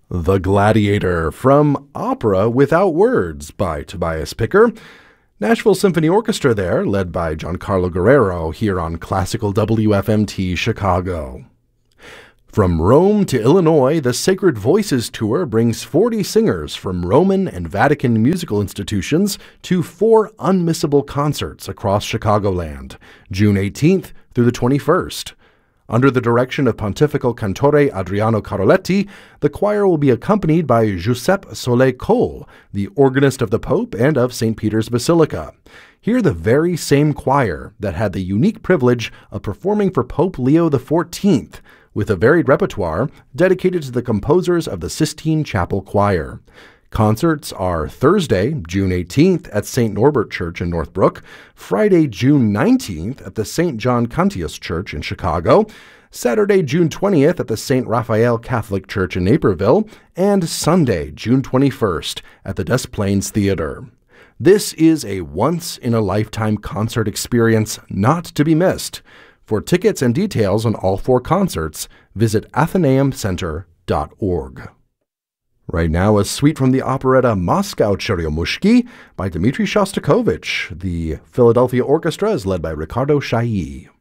The Gladiator from Opera Without Words by Tobias Picker. Nashville Symphony Orchestra there, led by Giancarlo Guerrero, here on Classical WFMT Chicago. From Rome to Illinois, the Sacred Voices Tour brings 40 singers from Roman and Vatican musical institutions to 4 unmissable concerts across Chicagoland, June 18th through the 21st. Under the direction of Pontifical Cantore Adriano Caroletti, the choir will be accompanied by Giuseppe Solé-Cole, the organist of the Pope and of St. Peter's Basilica. Hear the very same choir that had the unique privilege of performing for Pope Leo XIV, with a varied repertoire dedicated to the composers of the Sistine Chapel Choir. Concerts are Thursday, June 18th at St. Norbert Church in Northbrook, Friday, June 19th at the St. John Cantius Church in Chicago, Saturday, June 20th at the St. Raphael Catholic Church in Naperville, and Sunday, June 21st at the Des Plaines Theater. This is a once-in-a-lifetime concert experience not to be missed. For tickets and details on all 4 concerts, visit athenaeumcenter.org. Right now, a suite from the operetta Moscow Cheryomushki by Dmitri Shostakovich. The Philadelphia Orchestra is led by Ricardo Chailly.